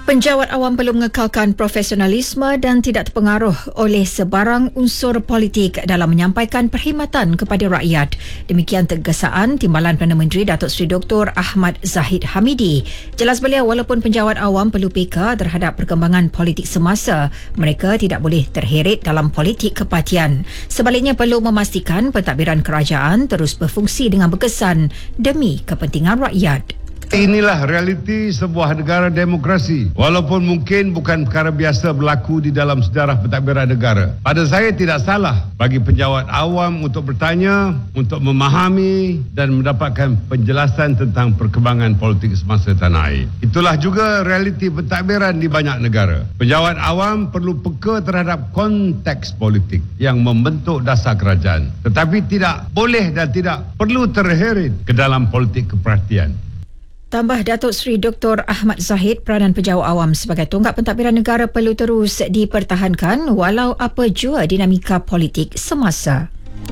Penjawat awam perlu mengekalkan profesionalisme dan tidak terpengaruh oleh sebarang unsur politik dalam menyampaikan perkhidmatan kepada rakyat. Demikian tegasaan Timbalan Perdana Menteri Datuk Seri Dr. Ahmad Zahid Hamidi. Jelas beliau, walaupun penjawat awam perlu peka terhadap perkembangan politik semasa, mereka tidak boleh terheret dalam politik kepartian. Sebaliknya perlu memastikan pentadbiran kerajaan terus berfungsi dengan berkesan demi kepentingan rakyat. Inilah realiti sebuah negara demokrasi. Walaupun mungkin bukan perkara biasa berlaku di dalam sejarah pentadbiran negara. Pada saya tidak salah bagi penjawat awam untuk bertanya, untuk memahami dan mendapatkan penjelasan tentang perkembangan politik semasa tanah air. Itulah juga realiti pentadbiran di banyak negara. Penjawat awam perlu peka terhadap konteks politik yang membentuk dasar kerajaan. Tetapi tidak boleh dan tidak perlu terheret ke dalam politik kepartian. Tambah Datuk Seri Dr. Ahmad Zahid, peranan penjawat awam sebagai tonggak pentadbiran negara perlu terus dipertahankan walau apa jua dinamika politik semasa.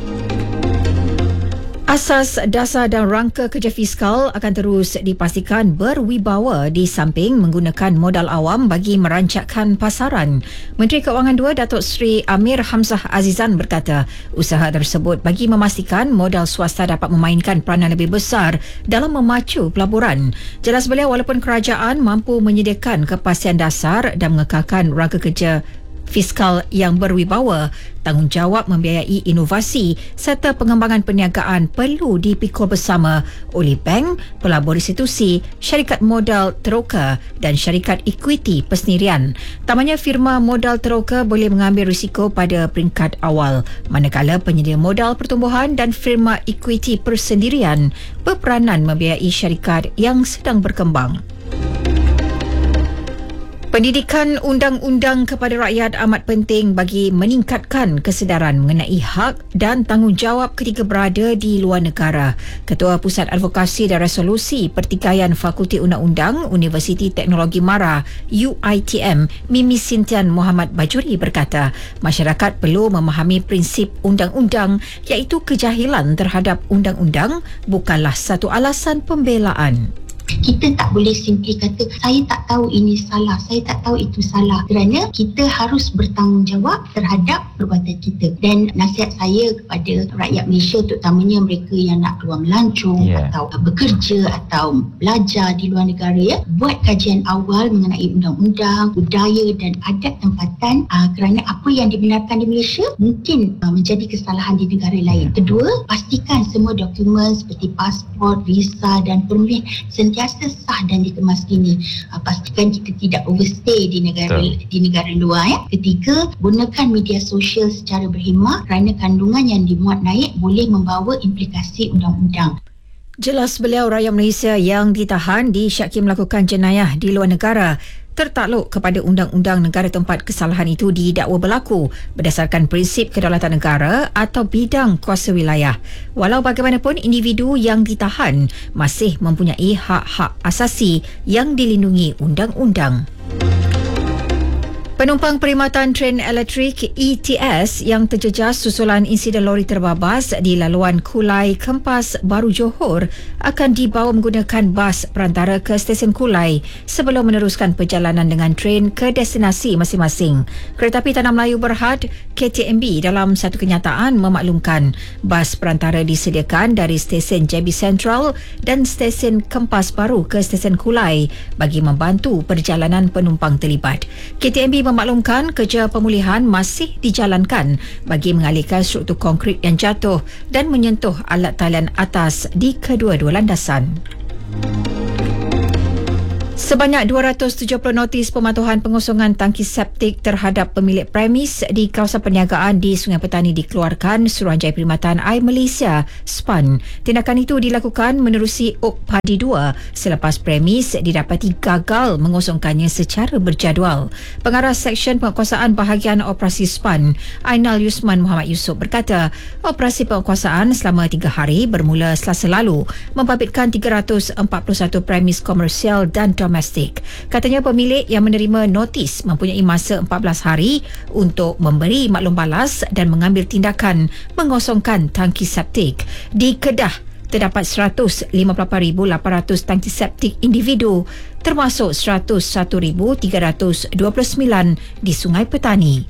Asas dasar dan rangka kerja fiskal akan terus dipastikan berwibawa di samping menggunakan modal awam bagi merancakkan pasaran. Menteri Keuangan II Datuk Seri Amir Hamzah Azizan berkata, usaha tersebut bagi memastikan modal swasta dapat memainkan peranan lebih besar dalam memacu pelaburan. Jelas beliau, walaupun kerajaan mampu menyediakan kepastian dasar dan mengekalkan rangka kerja fiskal yang berwibawa, tanggungjawab membiayai inovasi serta pengembangan perniagaan perlu dipikul bersama oleh bank, pelabur institusi, syarikat modal teroka dan syarikat ekuiti persendirian. Tamanya firma modal teroka boleh mengambil risiko pada peringkat awal, manakala penyedia modal pertumbuhan dan firma ekuiti persendirian berperanan membiayai syarikat yang sedang berkembang. Pendidikan undang-undang kepada rakyat amat penting bagi meningkatkan kesedaran mengenai hak dan tanggungjawab ketika berada di luar negara. Ketua Pusat Advokasi dan Resolusi Pertikaian Fakulti Undang-Undang Universiti Teknologi MARA UiTM, Mimi Sintian Muhammad Bajuri berkata, masyarakat perlu memahami prinsip undang-undang iaitu kejahilan terhadap undang-undang bukanlah satu alasan pembelaan. Kita tak boleh simply kata saya tak tahu ini salah, saya tak tahu itu salah, kerana kita harus bertanggungjawab terhadap perbuatan kita. Dan nasihat saya kepada rakyat Malaysia, terutamanya mereka yang nak keluar melancong atau bekerja atau belajar di luar negara, buat kajian awal mengenai undang-undang, budaya dan adat tempatan, kerana apa yang dibenarkan di Malaysia mungkin menjadi kesalahan di negara lain. Kedua, pastikan semua dokumen seperti pasport, visa dan permit sentiasa sah dan dikemas kini. Pastikan kita tidak overstay di negara luar. Ketiga, gunakan media sosial secara berhemah kerana kandungan yang dimuat naik boleh membawa implikasi undang-undang. Jelas beliau, rakyat Malaysia yang ditahan disyaki melakukan jenayah di luar negara tertakluk kepada undang-undang negara tempat kesalahan itu didakwa berlaku berdasarkan prinsip kedaulatan negara atau bidang kuasa wilayah. Walau bagaimanapun, individu yang ditahan masih mempunyai hak-hak asasi yang dilindungi undang-undang. Penumpang perkhidmatan tren elektrik ETS yang terjejas susulan insiden lori terbabas di laluan Kulai Kempas Baru Johor akan dibawa menggunakan bas perantara ke stesen Kulai sebelum meneruskan perjalanan dengan tren ke destinasi masing-masing. Keretapi Tanah Melayu Berhad KTMB dalam satu kenyataan memaklumkan bas perantara disediakan dari stesen JB Central dan stesen Kempas Baru ke stesen Kulai bagi membantu perjalanan penumpang terlibat. KTMB memaklumkan kerja pemulihan masih dijalankan bagi mengalihkan struktur konkrit yang jatuh dan menyentuh alat talian atas di kedua-dua landasan. Sebanyak 270 notis pematuhan pengosongan tangki septik terhadap pemilik premis di kawasan perniagaan di Sungai Petani dikeluarkan Suruhanjaya Perkhidmatan Air Malaysia SPAN. Tindakan itu dilakukan menerusi Ok Padi 2 selepas premis didapati gagal mengosongkannya secara berjadual. Pengarah Seksyen Penguasaan Bahagian Operasi SPAN, Ainal Yusman Muhammad Yusof berkata, operasi penguasaan selama 3 hari bermula Selasa lalu membabitkan 341 premis komersial dan domestik. Katanya pemilik yang menerima notis mempunyai masa 14 hari untuk memberi maklum balas dan mengambil tindakan mengosongkan tangki septik. Di Kedah, terdapat 158,800 tangki septik individu, termasuk 101,329 di Sungai Petani.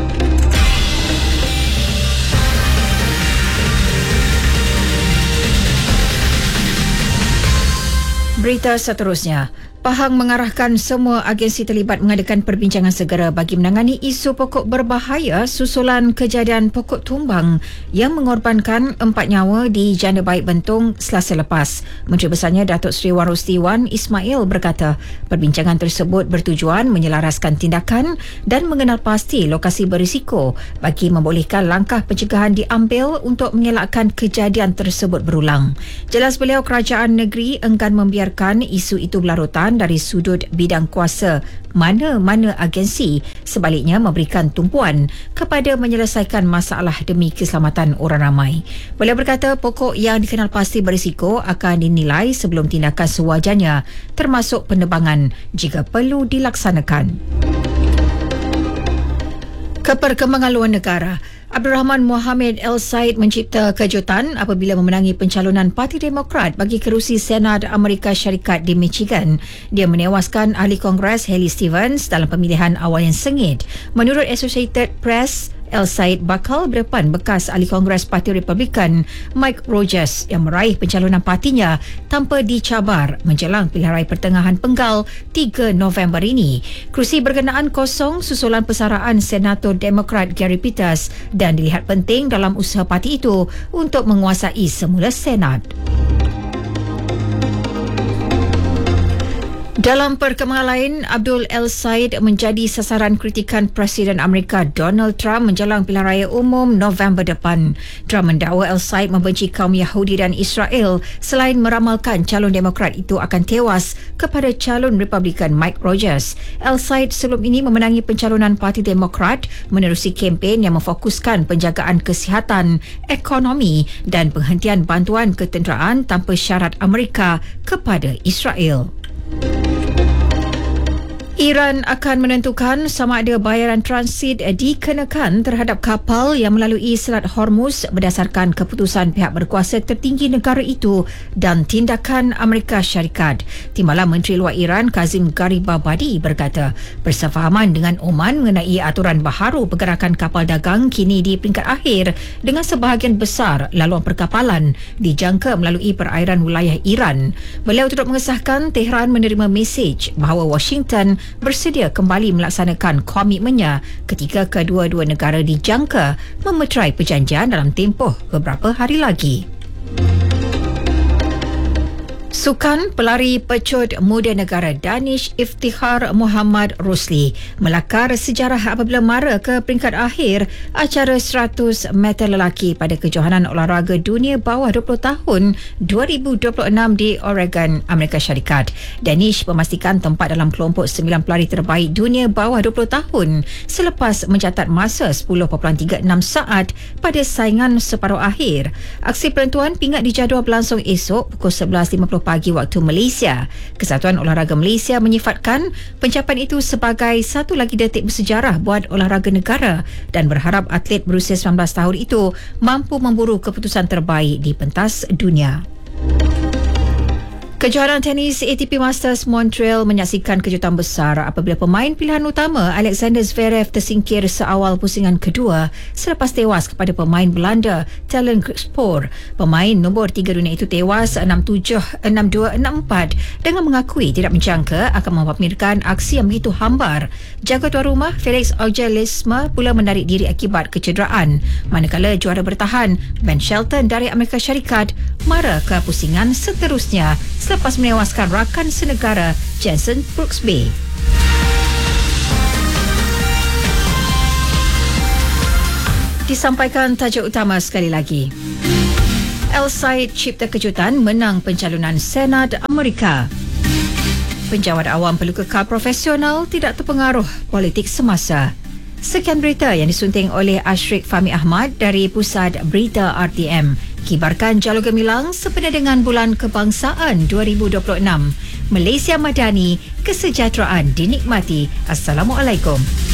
Berita seterusnya. Pahang mengarahkan semua agensi terlibat mengadakan perbincangan segera bagi menangani isu pokok berbahaya susulan kejadian pokok tumbang yang mengorbankan 4 nyawa di Janda Baik Bentong Selasa lepas. Menteri Besarnya Datuk Seri Wan Rusdi Wan Ismail berkata, perbincangan tersebut bertujuan menyelaraskan tindakan dan mengenal pasti lokasi berisiko bagi membolehkan langkah pencegahan diambil untuk mengelakkan kejadian tersebut berulang. Jelas beliau, kerajaan negeri enggan membiarkan isu itu berlarutan dari sudut bidang kuasa mana-mana agensi, sebaliknya memberikan tumpuan kepada menyelesaikan masalah demi keselamatan orang ramai. Beliau berkata pokok yang dikenal pasti berisiko akan dinilai sebelum tindakan sewajarnya, termasuk penerbangan jika perlu dilaksanakan. Keperkembangan luar negara. Abdul Rahman Mohamed El Said mencipta kejutan apabila memenangi pencalonan Parti Demokrat bagi kerusi Senat Amerika Syarikat di Michigan. Dia menewaskan ahli Kongres Haley Stevens dalam pemilihan awal yang sengit. Menurut Associated Press, El Said bakal berdepan bekas ahli Kongres Parti Republikan Mike Rogers yang meraih pencalonan partinya tanpa dicabar menjelang pilihan raya pertengahan penggal 3 November ini. Kerusi berkenaan kosong susulan persaraan Senator Demokrat Gary Peters dan dilihat penting dalam usaha parti itu untuk menguasai semula Senat. Dalam perkembangan lain, Abdul El Said menjadi sasaran kritikan Presiden Amerika Donald Trump menjelang pilihan raya umum November depan. Trump mendakwa El Said membenci kaum Yahudi dan Israel selain meramalkan calon Demokrat itu akan tewas kepada calon Republikan Mike Rogers. El Said sebelum ini memenangi pencalonan Parti Demokrat menerusi kempen yang memfokuskan penjagaan kesihatan, ekonomi dan penghentian bantuan ketenteraan tanpa syarat Amerika kepada Israel. Iran akan menentukan sama ada bayaran transit dikenakan terhadap kapal yang melalui Selat Hormuz berdasarkan keputusan pihak berkuasa tertinggi negara itu dan tindakan Amerika Syarikat. Timbalan Menteri Luar Iran Kazim Garibabadi berkata, persefahaman dengan Oman mengenai aturan baharu pergerakan kapal dagang kini di peringkat akhir dengan sebahagian besar laluan perkapalan dijangka melalui perairan wilayah Iran. Beliau turut mengesahkan Tehran menerima mesej bahawa Washington bersedia kembali melaksanakan komitmennya ketika kedua-dua negara dijangka memeterai perjanjian dalam tempoh beberapa hari lagi. Sukan pelari pecut muda negara Danish Iftihar Muhammad Rosli melakar sejarah apabila mara ke peringkat akhir acara 100 meter lelaki pada Kejohanan Olahraga Dunia bawah 20 tahun 2026 di Oregon, Amerika Syarikat. Danish memastikan tempat dalam kelompok 9 pelari terbaik dunia bawah 20 tahun selepas mencatat masa 10.36 saat pada saingan separuh akhir. Aksi penentuan pingat dijadual berlangsung esok pukul 11.50 pagi waktu Malaysia. Kesatuan Olahraga Malaysia menyifatkan pencapaian itu sebagai satu lagi detik bersejarah buat olahraga negara dan berharap atlet berusia 19 tahun itu mampu memburu keputusan terbaik di pentas dunia. Kejohanan tenis ATP Masters Montreal menyaksikan kejutan besar apabila pemain pilihan utama Alexander Zverev tersingkir seawal pusingan kedua selepas tewas kepada pemain Belanda Tellen Griekspoor. Pemain nombor 3 dunia itu tewas 6-7, 6-2, 6-4 dengan mengakui tidak menjangka akan memamerkan aksi yang begitu hambar. Jaga tuan rumah Felix Auger-Aliassime pula menarik diri akibat kecederaan. Manakala juara bertahan Ben Shelton dari Amerika Syarikat mara ke pusingan seterusnya selepas menewaskan rakan senegara Jenson Brooksby. Disampaikan tajuk utama sekali lagi. El Said cipta kejutan menang pencalonan Senat Amerika. Penjawat awam perlu kekal profesional, tidak terpengaruh politik semasa. Sekian berita yang disunting oleh Ashrik Fahmi Ahmad dari Pusat Berita RTM. Kibarkan Jalur Gemilang sempena dengan Bulan Kebangsaan 2026. Malaysia Madani, kesejahteraan dinikmati. Assalamualaikum.